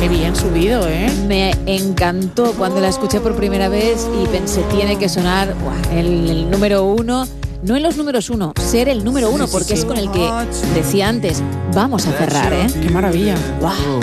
Qué bien subido, ¿eh? Me encantó cuando la escuché por primera vez y pensé, tiene que sonar el número uno. No en los números uno, ser el número uno, porque es con el que decía antes, vamos a cerrar, ¿eh? Qué maravilla. ¡Guau!